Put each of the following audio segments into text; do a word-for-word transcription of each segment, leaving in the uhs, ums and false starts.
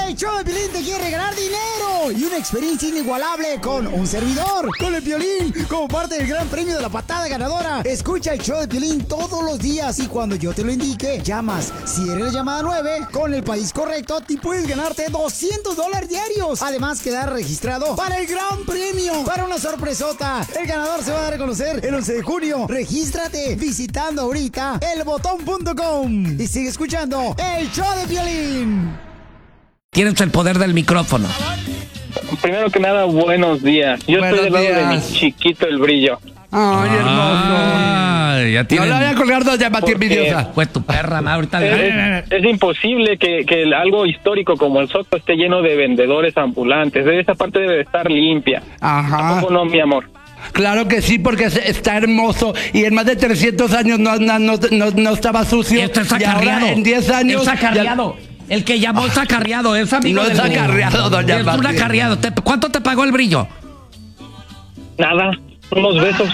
El show de Piolín te quiere regalar dinero y una experiencia inigualable con un servidor, con el Piolín, como parte del gran premio de la patada ganadora. Escucha el show de Piolín todos los días y cuando yo te lo indique, llamas. Si eres la llamada nueve, con el país correcto, te puedes ganarte doscientos dólares diarios. Además, quedar registrado para el gran premio, para una sorpresota. El ganador se va a dar a conocer el once de junio. Regístrate visitando ahorita el botón punto com y sigue escuchando el show de Piolín. Tienes el poder del micrófono. Primero que nada, buenos días. Yo Buenos estoy del lado días. de mi chiquito el Brillo. Ay, hermoso. Ah, ya tienen... No la voy a colgar, doña Mati Porque- envidiosa. Pues tu perra, ma, ahorita... Es, es imposible que, que algo histórico como el Soto esté lleno de vendedores ambulantes. Esa parte debe de estar limpia. Ajá. ¿Tampoco no, mi amor? Claro que sí, porque es- está hermoso y en más de trescientos años no, no, no, no, no estaba sucio. Esto es y ahora acarreado. en diez años... Es acarreado. El que llamó es acarreado, es amigo No del es Brillo. acarreado, doña Es un Mati. acarreado. Te- ¿Cuánto te pagó el Brillo? Nada, unos besos.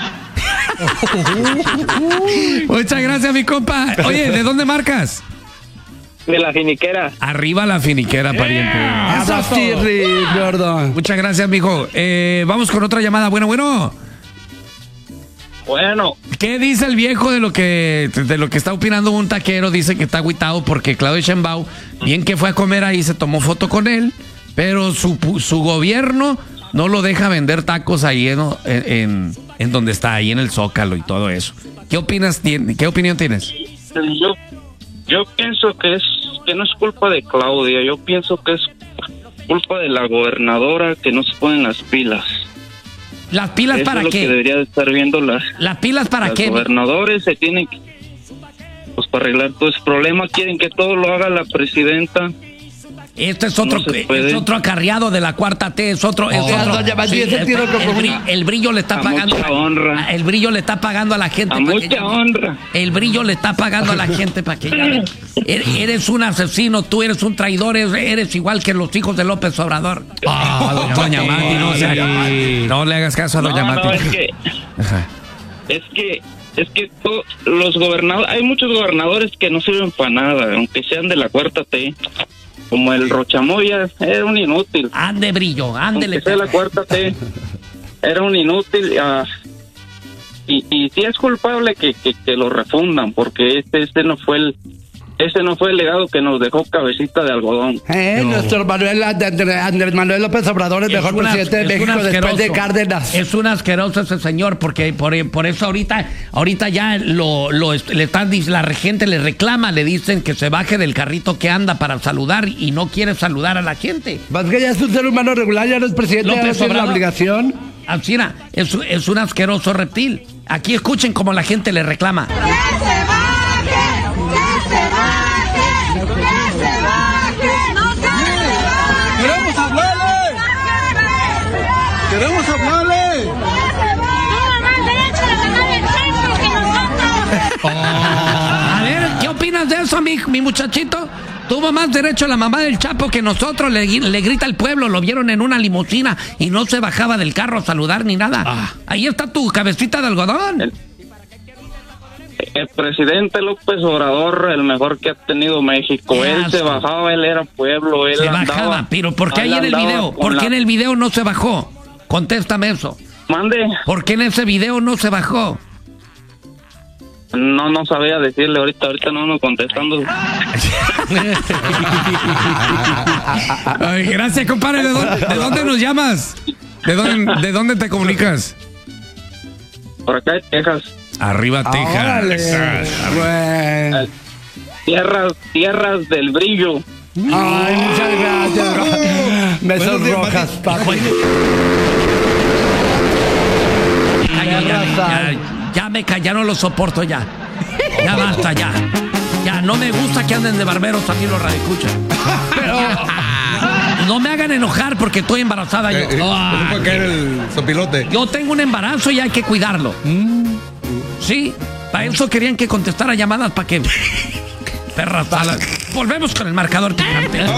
Muchas gracias, mi compa. Oye, ¿de dónde marcas? De la finiquera. Arriba la finiquera, pariente. Eso sí, Rick, gordo. Muchas gracias, mijo. Eh, vamos con otra llamada. Bueno, bueno. Bueno, ¿Qué dice el viejo de lo que de lo que está opinando un taquero? Dice que está agüitado porque Claudio Sheinbaum, bien que fue a comer ahí, se tomó foto con él, pero su, su gobierno no lo deja vender tacos ahí en, en, en donde está, ahí en el Zócalo y todo eso. ¿Qué opinas? ¿Qué opinión tienes? Yo, yo pienso que es que no es culpa de Claudia, yo pienso que es culpa de la gobernadora que no se ponen las pilas. ¿Las pilas Eso para es lo qué? que debería de estar viendo las, ¿Las pilas para los qué? gobernadores se tienen que, pues para arreglar todo ese problema, quieren que todo lo haga la presidenta. Este es otro, No se puede. es otro acarreado de la cuarta T, es otro, es Oh, otro. doña María, ese el, tiro el como bri- una- el brillo le está A pagando. mucha honra. El brillo le está pagando a la gente. A pa' que mucha llame. honra. El brillo le está pagando a la gente para que llame. Er- Eres un asesino, tú eres un traidor, eres, eres igual que los hijos de López Obrador. Ah, doña Mati, no, sea- no le hagas caso a doña No, Mati. no, es que Ajá. es que es que to- los gobernadores, hay muchos gobernadores que no sirven para nada, aunque sean de la cuarta T, como el Rochamoya, era un inútil. Ande, brillo, ándele. Aunque sea la cuarta T, era un inútil. ah, y, y si es culpable que, que, que lo refundan, porque este este no fue el ese no fue el legado que nos dejó Cabecita de Algodón. Eh, No. Nuestro Manuel, Andrés Andrés Manuel López Obrador, el Es mejor un as- presidente de es un México después de asqueroso. Cárdenas. Es un asqueroso ese señor, porque por, por eso ahorita, ahorita ya lo, lo est- le están, dic- la gente le reclama, le dicen que se baje del carrito que anda para saludar y no quiere saludar a la gente. Más que ya es un ser humano regular, ya no es presidente, ya no López tiene la Obrador. obligación. Así era, es, es un asqueroso reptil. Aquí escuchen cómo la gente le reclama. ¡Que se baje! ¡Que se baje! ¡Que se baje! ¡No se baje! ¡Queremos hablarle! ¡Queremos hablarle! ¡Tuvo más derecho de ganar el centro que nosotros! A ver, ¿qué opinas de eso, mi, mi muchachito? Tuvo más derecho la mamá del Chapo que nosotros, le, le grita al pueblo, lo vieron en una limusina y no se bajaba del carro a saludar ni nada. Ah. Ahí está tu cabecita de algodón. El, el presidente López Obrador, el mejor que ha tenido México. Qué Él se asco. bajaba, él era pueblo, él Se andaba. bajaba, pero ¿por qué ahí él en el andaba video? con ¿Por qué la- en el video no se bajó? Contéstame eso. Mande. ¿Por qué en ese video no se bajó? No, no sabía decirle ahorita, ahorita no ando contestando. Ay, gracias, compadre. ¿De dónde, de dónde nos llamas? ¿De dónde, ¿De dónde te comunicas? Por acá hay Texas. Arriba, Órale. Texas. Bueno. Tierras, tierras del brillo. Ay, muchas gracias. Me sonrojas, papi. Ya, ya, ya, ya, ya me ca- ya no lo soporto ya. Ya basta, ya. Ya, no me gusta que anden de barberos aquí los radioescuchas. Pero no me hagan enojar porque estoy embarazada yo. Eh, eh, Ah, ¿Cómo fue caer el sopilote? yo tengo un embarazo y hay que cuidarlo. Sí, para eso querían que contestara llamadas para que... Perra sala. Volvemos con el marcador picante.